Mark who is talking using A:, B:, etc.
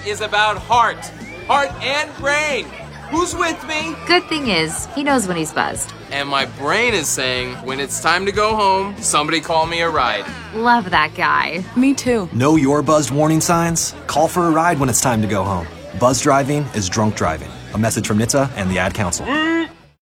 A: is about heart. Heart and brain. Who's with me?
B: Good thing is, he knows when he's buzzed.
A: And my brain is saying, when it's time to go home, somebody call me a ride.
B: Love that guy.
C: Me too.
D: Know your buzzed warning signs? Call for a ride when it's time to go home. Buzz driving is drunk driving. A message from NHTSA and the Ad Council.